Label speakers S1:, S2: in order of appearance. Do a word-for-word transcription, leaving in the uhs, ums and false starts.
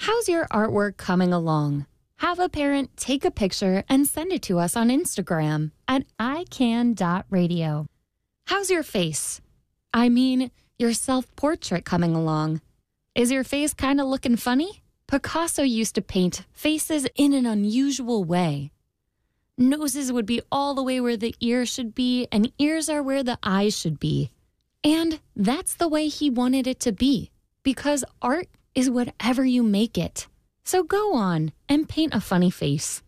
S1: How's your artwork coming along? Have a parent take a picture and send it to us on Instagram at i can dot radio. How's your face? I mean, your self-portrait coming along. Is your face kind of looking funny? Picasso used to paint faces in an unusual way. Noses would be all the way where the ears should be, and ears are where the eyes should be. And that's the way he wanted it to be, because art is whatever you make it. So go on and paint a funny face.